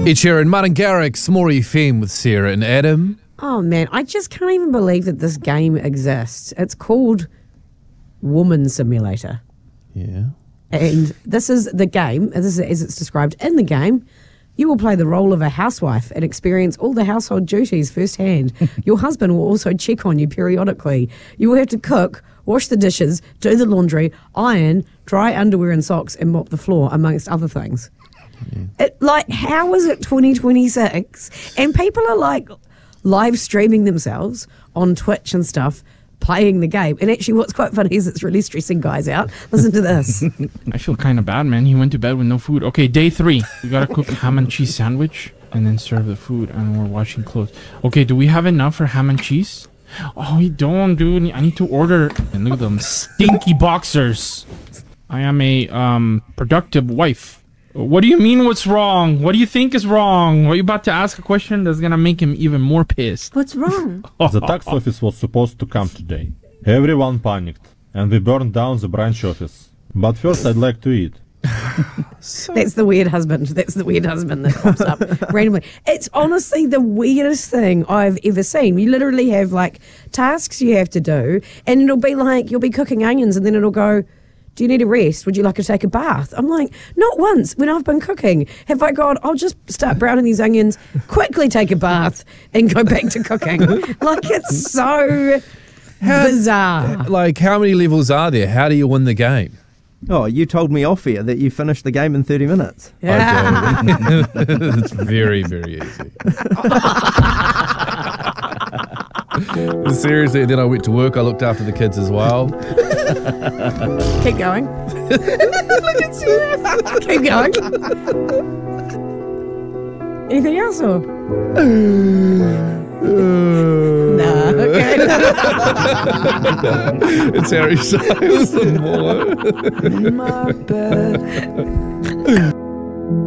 Ed Sheeran, Martin Garrix, More FM with Sarah and Adam. Oh, man, I just can't even believe that this game exists. It's called Woman Simulator. Yeah. And this is the game, as it's described in the game. You will play the role of a housewife and experience all the household duties firsthand. Your husband will also check on you periodically. You will have to cook, wash the dishes, do the laundry, iron, dry underwear and socks, and mop the floor, amongst other things. Yeah. How is it 2026? And people are live streaming themselves on Twitch and stuff, playing the game. And actually what's quite funny is it's really stressing guys out. Listen to this. I feel kind of bad, man. He went to bed with no food. Okay, day 3. We gotta cook a ham and cheese sandwich and then serve the food, and we're washing clothes. Okay, do we have enough for ham and cheese? Oh, we don't, dude. I need to order. And look at them stinky boxers. I am a productive wife. What do you mean what's wrong? What do you think is wrong? Are you about to ask a question that's gonna make him even more pissed? What's wrong? The tax office was supposed to come today. Everyone panicked, and we burned down the branch office. But first I'd like to eat. That's the weird husband. That's the weird husband that pops up randomly. It's honestly the weirdest thing I've ever seen. You literally have tasks you have to do, and it'll be like you'll be cooking onions, and then it'll go, do you need a rest? Would you like to take a bath? I'm like, not once when I've been cooking have I gone, I'll just start browning these onions, quickly take a bath, and go back to cooking. It's so bizarre. How many levels are there? How do you win the game? Oh, you told me off air that you finished the game in 30 minutes. Yeah. It's very, very easy. Seriously, then I went to work. I looked after the kids as well. Keep going. Look at you. Keep going. Anything else? Or? Nah, okay. It's Harry Styles and more. In my bed.